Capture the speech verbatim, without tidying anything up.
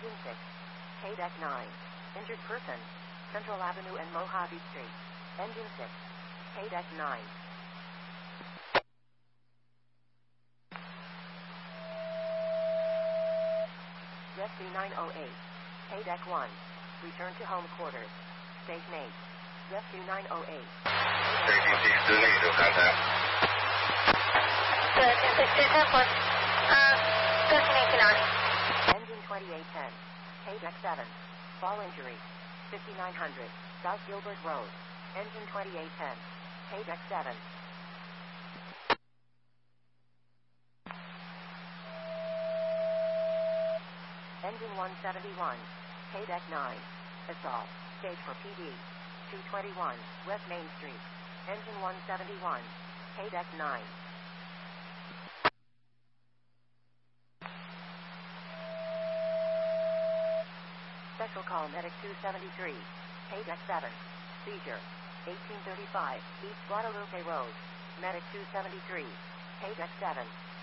Engine six. K-Deck nine. Injured person. Central Avenue and Mojave Street. Engine six. K-Deck nine. Rescue nine oh eight. K-Deck one. Return to home quarters. Station eight. Rescue nine oh eight. Station six, do negative contact. Good, ten six two ten four. Uh, Gustin eighty-nine. Engine twenty-eight ten. K-Deck seven. Fall injury. fifty-nine hundred. South Gilbert Road. Engine twenty-eight ten. K-Deck seven. Engine one seventy-one. K-Deck nine. Assault. Stage for P D. two twenty-one. West Main Street. Engine one seventy-one. K-Deck nine. Special call Medic two seventy-three. K-Deck seven. Seizure. eighteen thirty-five. East Guadalupe Road. Medic two seventy-three. K-Deck seven.